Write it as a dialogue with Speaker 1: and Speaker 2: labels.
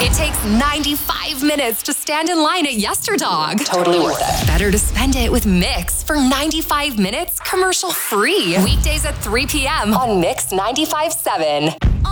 Speaker 1: It takes 95 minutes to stand in line at YesterDog.
Speaker 2: Totally worth it.
Speaker 1: Better to spend it with Mix for 95 minutes commercial free. Weekdays at 3 p.m. on Mix 95.7.